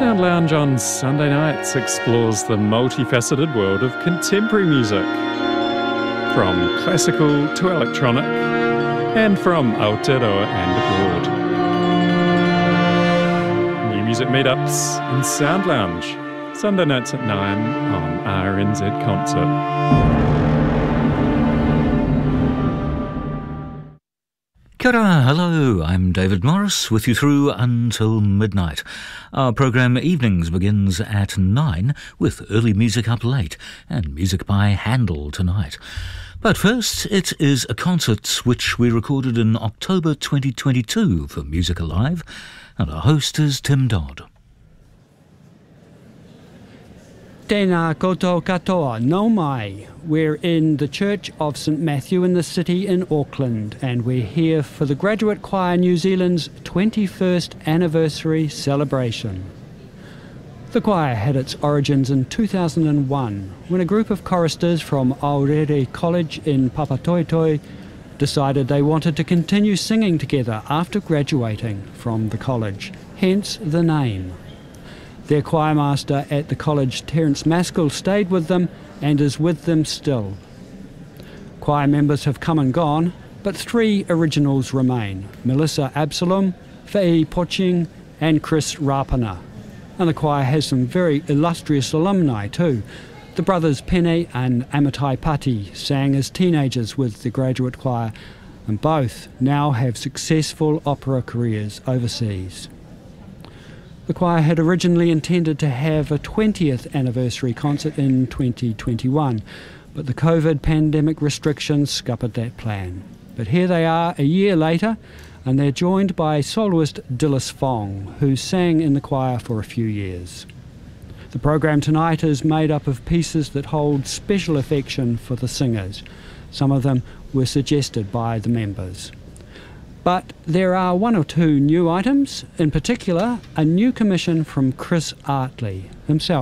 Sound Lounge on Sunday nights explores the multifaceted world of contemporary music, from classical to electronic, and from Aotearoa and abroad. New music meetups in Sound Lounge, Sunday nights at 9 on RNZ Concert. Kia ora, hello, I'm David Morris with you through until midnight. Our programme Evenings begins at 9 with early music up late and music by Handel tonight. But first, it is a concert which we recorded in October 2022 for Music Alive, and our host is Tim Dodd. Tēnā koutou katoa, nau mai. We're in the Church of St Matthew in the city in Auckland, and we're here for the Graduate Choir New Zealand's 21st anniversary celebration. The choir had its origins in 2001, when a group of choristers from Aorere College in Papatoetoe decided they wanted to continue singing together after graduating from the college, hence the name. Their choir master at the college, Terence Maskell, stayed with them and is with them still. Choir members have come and gone, but 3 originals remain: Melissa Absalom, Fei Poching and Chris Rapana. And the choir has some very illustrious alumni too. The brothers Pene and Amitai Pati sang as teenagers with the graduate choir, and both now have successful opera careers overseas. The choir had originally intended to have a 20th anniversary concert in 2021, but the COVID pandemic restrictions scuppered that plan. But here they are a year later, and they're joined by soloist Dilys Fong, who sang in the choir for a few years. The program tonight is made up of pieces that hold special affection for the singers. Some of them were suggested by the members. But there are 1 or 2 new items, in particular a new commission from Chris Artley himself.